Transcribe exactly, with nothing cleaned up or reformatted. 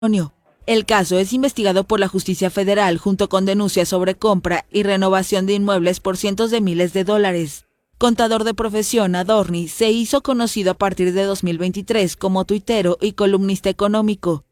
El caso es investigado por la Justicia Federal junto con denuncias sobre compra y renovación de inmuebles por cientos de miles de dólares. Contador de profesión, Adorni se hizo conocido a partir de dos mil veintitrés como tuitero y columnista económico.